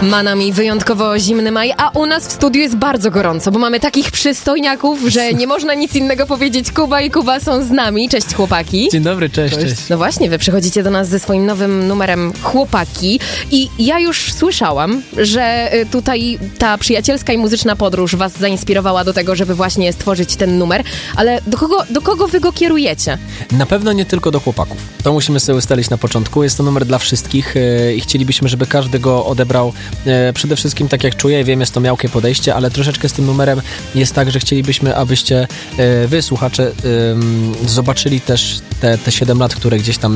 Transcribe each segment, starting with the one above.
Ma nami wyjątkowo zimny maj, a u nas w studiu jest bardzo gorąco, bo mamy takich przystojniaków, że nie można nic innego powiedzieć. Kuba i Kuba są z nami. Cześć, chłopaki. Dzień dobry, cześć. No właśnie, wy przychodzicie do nas ze swoim nowym numerem Chłopaki i ja już słyszałam, że tutaj ta przyjacielska i muzyczna podróż was zainspirowała do tego, żeby właśnie stworzyć ten numer, ale do kogo wy go kierujecie? Na pewno nie tylko do chłopaków. To musimy sobie ustalić na początku. Jest to numer dla wszystkich i chcielibyśmy, żeby każdy go odebrał przede wszystkim tak jak czuje. Wiem, jest to miałkie podejście, ale troszeczkę z tym numerem jest tak, że chcielibyśmy, abyście wy, słuchacze, zobaczyli też te 7 lat, które gdzieś tam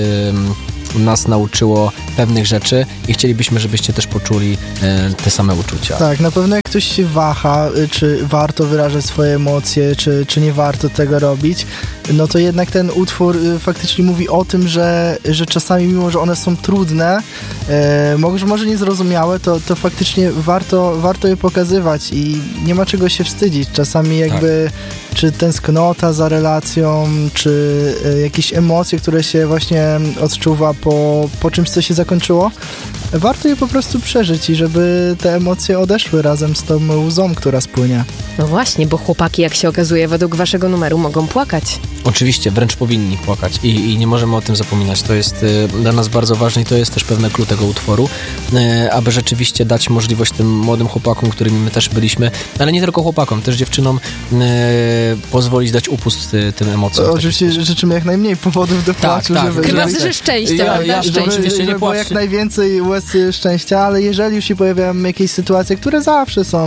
nas nauczyło pewnych rzeczy i chcielibyśmy, żebyście też poczuli te same uczucia. Tak, na pewno jak ktoś się waha, czy warto wyrażać swoje emocje, czy nie warto tego robić, no to jednak ten utwór faktycznie mówi o tym, że czasami, mimo że one są trudne, może niezrozumiałe, to faktycznie warto je pokazywać i nie ma czego się wstydzić. Czasami jakby czy tęsknota za relacją, czy jakieś emocje, które się właśnie odczuwa po czymś, co się zakończyło, warto je po prostu przeżyć i żeby te emocje odeszły razem z tą łzą, która spłynie. No właśnie, bo chłopaki, jak się okazuje, według waszego numeru mogą płakać. Oczywiście, wręcz powinni płakać i nie możemy o tym zapominać. To jest dla nas bardzo ważne i to jest też pewne clue tego utworu, aby rzeczywiście dać możliwość tym młodym chłopakom, którymi my też byliśmy, ale nie tylko chłopakom, też dziewczynom pozwolić dać upust tym emocjom. Oczywiście życzymy jak najmniej powodów do płaczu. Chyba, że szczęścia. Żeby było jak najwięcej łez szczęścia, ale jeżeli już się pojawiają jakieś sytuacje, które zawsze są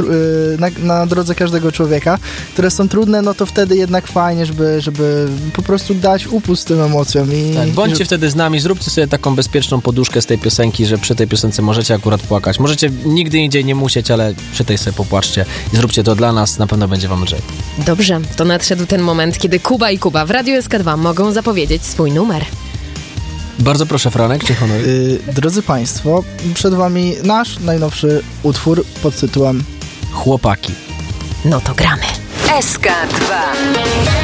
na drodze każdego człowieka, które są trudne, no to wtedy jednak fajnie, żeby po prostu dać upust tym emocjom. Bądźcie wtedy z nami, zróbcie sobie taką bezpieczną poduszkę z tej piosenki, że przy tej piosence możecie akurat płakać. Możecie nigdy indziej nie musieć, ale przy tej sobie popłaczcie i zróbcie to dla nas, na pewno będzie wam lżej. Dobrze, to nadszedł ten moment, kiedy Kuba i Kuba w Radiu SK2 mogą zapowiedzieć swój numer. Bardzo proszę, Franek, czy honor? Drodzy Państwo, przed Wami nasz najnowszy utwór pod tytułem Chłopaki. No to gramy. SK2